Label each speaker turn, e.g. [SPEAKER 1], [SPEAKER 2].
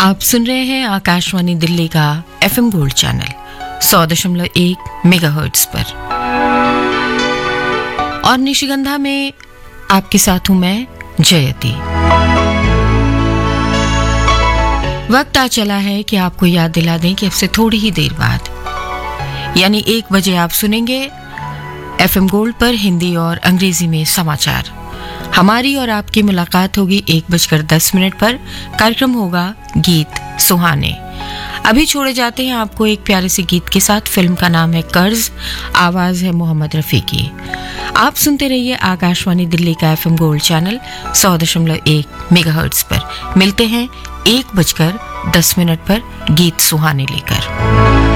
[SPEAKER 1] आप सुन रहे हैं आकाशवाणी दिल्ली का एफएम गोल्ड चैनल 100.1 मेगाहर्ट्ज पर। और निशिगंधा में आपके साथ हूं मैं जयती। वक्त आ चला है कि आपको याद दिला दें कि अब से थोड़ी ही देर बाद यानी 1 बजे आप सुनेंगे एफएम गोल्ड पर हिंदी और अंग्रेजी में समाचार। हमारी और आपकी मुलाकात होगी 1:10 पर। कार्यक्रम होगा गीत सुहाने। अभी छोड़े जाते हैं आपको एक प्यारे से गीत के साथ। फिल्म का नाम है कर्ज, आवाज है मोहम्मद रफी की। आप सुनते रहिए आकाशवाणी दिल्ली का एफएम गोल्ड चैनल 100.1 मेगाहर्ट्ज पर। मिलते हैं 1:10 पर गीत सुहाने लेकर।